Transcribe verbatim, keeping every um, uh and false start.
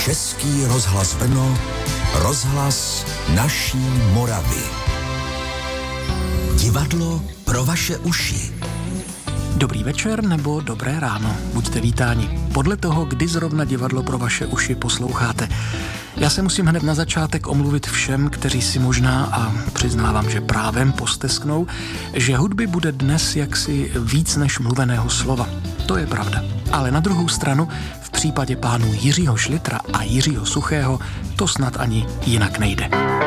Český rozhlas Brno, rozhlas naší Moravy. Divadlo pro vaše uši. Dobrý večer nebo dobré ráno, buďte vítáni. Podle toho, kdy zrovna divadlo pro vaše uši posloucháte. Já se musím hned na začátek omluvit všem, kteří si možná, a přiznávám, že právem postesknou, že hudby bude dnes jaksi víc než mluveného slova. To je pravda. Ale na druhou stranu, v případě pánů Jiřího Šlitra a Jiřího Suchého, to snad ani jinak nejde.